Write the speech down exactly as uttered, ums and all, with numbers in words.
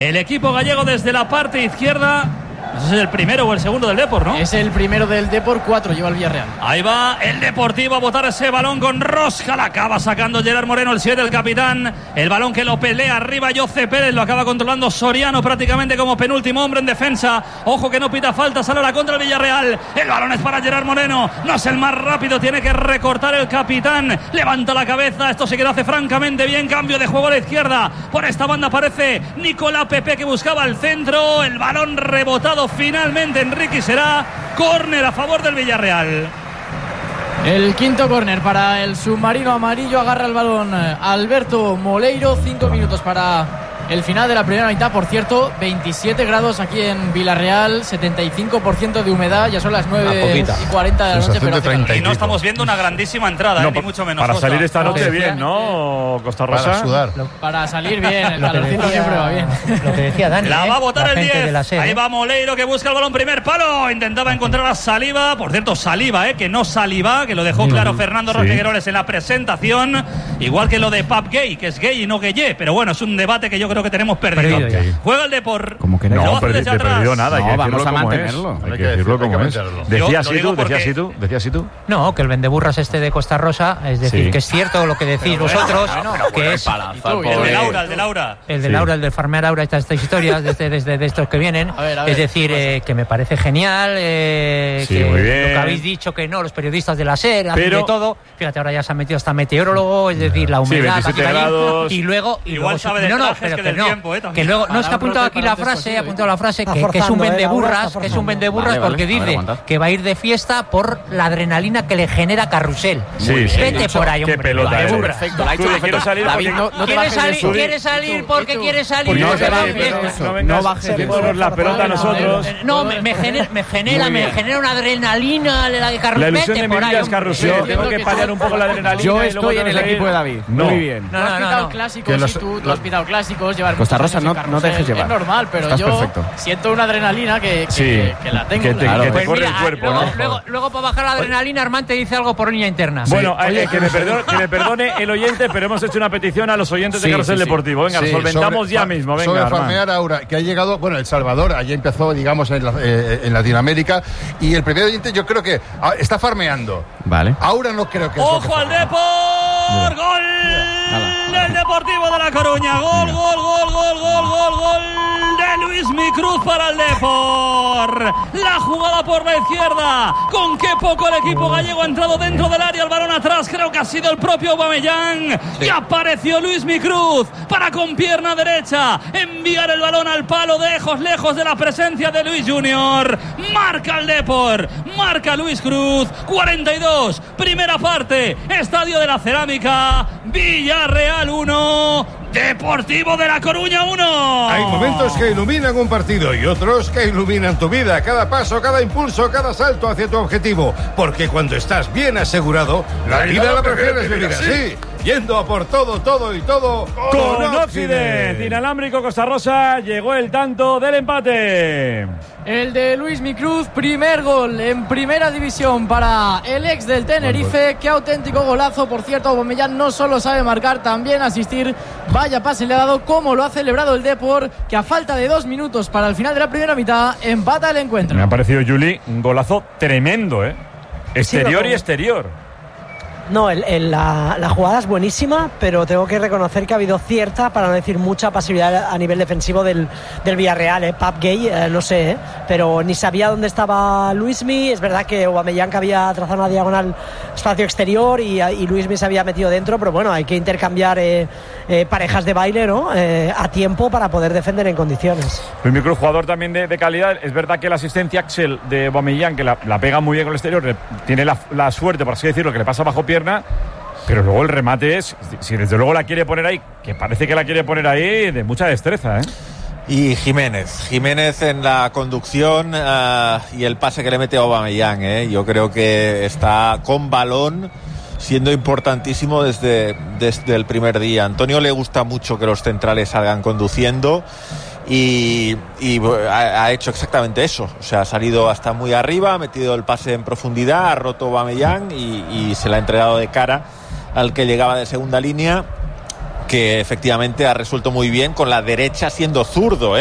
El equipo gallego desde la parte izquierda. Ese es el primero o el segundo del Depor, ¿no? Es el primero del Depor, cuatro lleva el Villarreal. Ahí va el Deportivo a botar ese balón con rosca. La acaba sacando Gerard Moreno, el siete, el capitán. El balón que lo pelea arriba Jose Pérez. Lo acaba controlando Soriano prácticamente como penúltimo hombre en defensa. Ojo que no pita falta, sale la contra el Villarreal. El balón es para Gerard Moreno. No es el más rápido, tiene que recortar el capitán. Levanta la cabeza. Esto sí que lo hace francamente bien. Cambio de juego a la izquierda. Por esta banda aparece Nicolás Pepe que buscaba el centro. El balón rebotado finalmente Enrique, será córner a favor del Villarreal. El quinto córner para el submarino amarillo. Agarra el balón Alberto Moleiro. Cinco minutos para el final de la primera mitad. Por cierto, veintisiete grados aquí en Villarreal, setenta y cinco por ciento de humedad. Ya son las nueve y cuarenta de la noche, pero hace y no estamos viendo una grandísima entrada, no, eh, ni mucho menos. Para Costa. salir esta noche no, bien, ¿no, Costa Rosa? Para sudar. Para salir bien, el calorcito siempre va bien. Lo que decía Dani. La ¿eh? va a botar la el diez. De Ahí va Moleiro que busca el balón, primer palo. Intentaba encontrar a Saliba. Por cierto, Saliba, eh, que no Saliba, que lo dejó claro Fernando Roque Gueroles en la presentación. Igual que lo de Pap Gay, que es gay y no gay. Pero bueno, es un debate que yo creo que tenemos perdido. Okay. Juega el Depor. Como que no, no perdi- te perdió nada. No, hay que vamos a mantenerlo. Es. Hay que decirlo como es. Decías así tú, decías así tú, decías así tú. No, que el vendeburras este de Costa Rosa, es decir, sí. que es cierto lo que decís pero vosotros, bueno, bueno, que es tú, el de Laura, el de Laura. El de sí. Laura, el de farmear Laura, estas, estas historias, desde, desde de estos que vienen. A ver, a ver, es decir, eh, que me parece genial, eh, sí, que muy bien. lo que habéis dicho, que no, los periodistas de la SER hacen pero, de todo. Fíjate, ahora ya se han metido hasta meteorólogo, es decir, la humedad. Sí, veintisiete grados. Y luego, y igual luego, sabe de no, no, pero que, que no, tiempo, eh, que luego, no es que ha apuntado aquí la frase, ha apuntado la frase que, que es un vendeburras, que es un vendeburras porque dice que va a ir de fiesta por la adrenalina que le genera Carrusel. Sí, Vete por ahí, hombre. Qué pelota, perfecto. Quiero salir porque no, no quiere salir, quiere salir porque quiere salir. No, se va a no, fiesta. no vengas haciéndonos la pelota a nosotros. No, me, me genera, me genera, me genera una adrenalina la de Carrusel. La ilusión de mi por ahí, vida es Carrusel. Tengo que paliar un poco la adrenalina. Yo estoy en el equipo de David. Muy bien. No, has pitado clásicos, tú has pitado clásicos, llevar Costa Rosa, no, no te dejes llevar. Es normal, pero Estás yo perfecto. siento una adrenalina que, que, sí, que, que la tengo. Que te, claro. que te Pues corre mira, el cuerpo, luego, ¿no? luego, luego para bajar la adrenalina, Armand te dice algo por línea interna. Bueno, sí. Oye, que, me perdone, que me perdone el oyente, pero hemos hecho una petición a los oyentes sí, de Carrusel sí, sí. Deportivo. Venga, Sí, solventamos sobre, ya mismo. Venga, sobre Armand. farmear Aura, que ha llegado, bueno, El Salvador, allí empezó, digamos, en, la, eh, en Latinoamérica, y el primer oyente yo creo que ah, está farmeando. Vale. Aura no creo que... ¡Ojo al Depor! ¡Gol del Deportivo de La Coruña! ¡Gol, gol, gol, gol, gol, gol, gol de Luismi Cruz para el Depor! La jugada por la izquierda. Con qué poco el equipo gallego ha entrado dentro del área. El balón atrás, creo que ha sido el propio Aubameyang. Sí. Y apareció Luismi Cruz para con pierna derecha enviar el balón al palo de lejos, lejos de la presencia de Luis Junior. Marca el Depor, marca Luis Cruz. cuarenta y dos, primera parte, Estadio de la Cerámica, Villarreal uno, Deportivo de La Coruña uno. Hay momentos que iluminan un partido y otros que iluminan tu vida. Cada paso, cada impulso, cada salto hacia tu objetivo. Porque cuando estás bien asegurado, la, la vida la prefieres vivir así. Yendo a por todo, todo y todo con, con Occident. Inalámbrico Costa Rosa, llegó el tanto del empate. El de Luismi Cruz, primer gol en primera división para el ex del Tenerife. Qué auténtico golazo, por cierto. Aubameyang no solo sabe marcar, también asistir. Vaya pase le ha dado, como lo ha celebrado el Depor, que a falta de dos minutos para el final de la primera mitad empata el encuentro. Me ha parecido, Juli, un golazo tremendo, ¿eh? Exterior sí, y exterior. No, el, el, la, la jugada es buenísima, pero tengo que reconocer que ha habido cierta, para no decir mucha, pasividad a nivel defensivo del, del Villarreal. ¿eh? Pap Gay, eh, no sé, ¿eh? pero ni sabía dónde estaba Luismi. Es verdad que Aubameyang había trazado una diagonal espacio exterior y, y Luismi se había metido dentro, pero bueno, hay que intercambiar eh, eh, parejas de baile, ¿no? Eh, a tiempo para poder defender en condiciones. Luis Micro, jugador también de, de calidad. Es verdad que la asistencia Axel de Aubameyang, que la, la pega muy bien con el exterior, tiene la, la suerte, por así decirlo, que le pasa bajo pierna. Pero luego el remate es, si desde luego la quiere poner ahí, que parece que la quiere poner ahí, de mucha destreza, ¿eh? Y Jiménez, Jiménez en la conducción uh, y el pase que le mete a Aubameyang, ¿eh? Yo creo que está con balón, siendo importantísimo desde, desde el primer día. A Antonio le gusta mucho que los centrales salgan conduciendo. Y, y ha, ha hecho exactamente eso, o sea, ha salido hasta muy arriba, ha metido el pase en profundidad, ha roto Aubameyang y, y se la ha entregado de cara al que llegaba de segunda línea, que efectivamente ha resuelto muy bien con la derecha siendo zurdo, ¿eh?